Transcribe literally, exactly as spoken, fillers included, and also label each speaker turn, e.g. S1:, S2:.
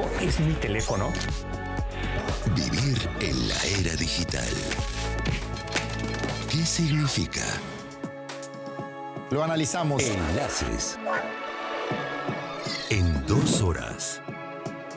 S1: ¿Esto es mi teléfono?
S2: Vivir en la era digital. ¿Qué significa?
S3: Lo analizamos.
S2: Enlaces. En dos horas.